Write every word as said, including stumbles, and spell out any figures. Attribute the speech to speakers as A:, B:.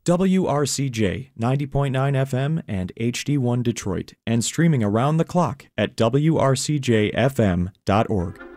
A: W R C J ninety point nine F M and H D one Detroit, and streaming around the clock at W R C J F M dot org.